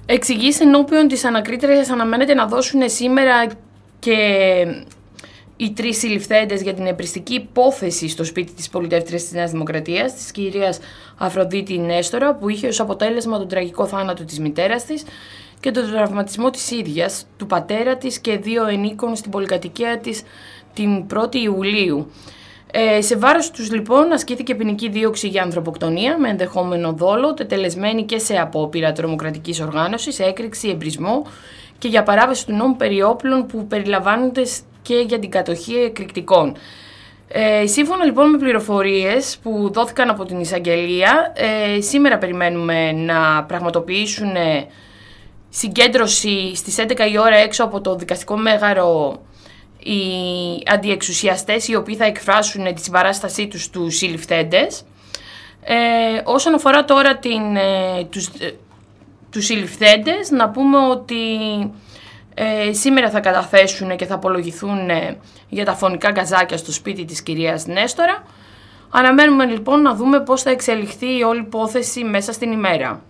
Εξηγήσεις ενώπιον της ανακρίτριας αναμένεται να δώσουν σήμερα και οι 3 συλληφθέντες για την εμπριστική υπόθεση στο σπίτι της πολιτεύτριας της Νέας Δημοκρατίας, της κυρίας Αφροδίτη Νέστορα, που είχε ως αποτέλεσμα τον τραγικό θάνατο της μητέρας της και τον τραυματισμό της ίδιας, του πατέρα της και 2 ενίκων στην πολυκατοικία της την 1η Ιουλίου. Σε βάρος τους λοιπόν ασκήθηκε ποινική δίωξη για ανθρωποκτονία με ενδεχόμενο δόλο, τετελεσμένη και σε απόπειρα τρομοκρατικής οργάνωσης, έκρηξη, εμπρισμό και για παράβαση του νόμου περί όπλων που περιλαμβάνονται και για την κατοχή εκρηκτικών. Σύμφωνα λοιπόν με πληροφορίες που δόθηκαν από την εισαγγελία, σήμερα περιμένουμε να πραγματοποιήσουν συγκέντρωση στις 11 η ώρα έξω από το δικαστικό μέγαρο οι αντιεξουσιαστές, οι οποίοι θα εκφράσουν τη συμπαράστασή τους στους συλληφθέντες. Όσον αφορά τώρα τους συλληφθέντες, να πούμε ότι σήμερα θα καταθέσουν και θα απολογηθούν για τα φωνικά γκαζάκια στο σπίτι της κυρίας Νέστορα. Αναμένουμε λοιπόν να δούμε πώς θα εξελιχθεί η όλη υπόθεση μέσα στην ημέρα.